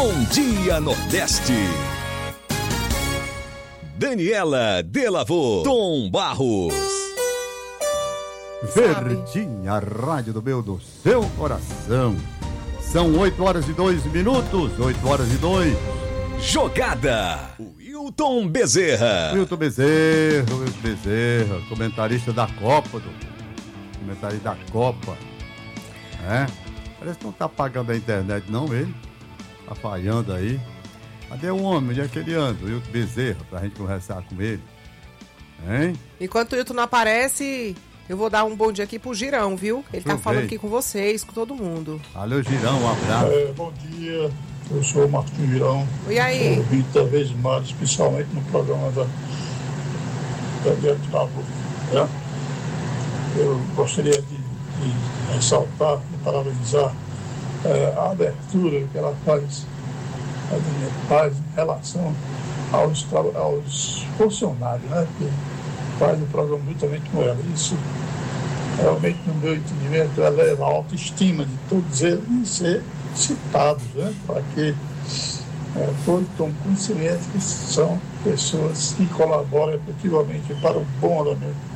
Bom Dia Nordeste. Daniela Delavô, Tom Barros. Verdinha, rádio do meu, do seu coração. São 8h02, 8h02. Jogada. Wilton Bezerra. Wilton Bezerra, comentarista da Copa, comentarista da Copa. Parece que não tá pagando a internet não, ele. Tá falhando aí. Cadê o homem? Onde é que ele anda? O Wilton Bezerra, pra gente conversar com ele. Hein? Enquanto o Wilton não aparece, eu vou dar um bom dia aqui pro Girão, viu? Ele tá falando aqui com vocês, com todo mundo. Valeu, Girão, um abraço. Bom dia, eu sou o Marquinhos Girão. E aí? Eu vi da vez mais, especialmente no programa da Daniela Delavô, né? Eu gostaria de ressaltar e parabenizar a abertura que ela faz, a Daniela faz em relação aos funcionários, né? Que faz o programa juntamente com ela. Isso, realmente, no meu entendimento, eleva a autoestima de todos eles e ser citados, né? Para que todos tomem conhecimento que são pessoas que colaboram efetivamente para o bom andamento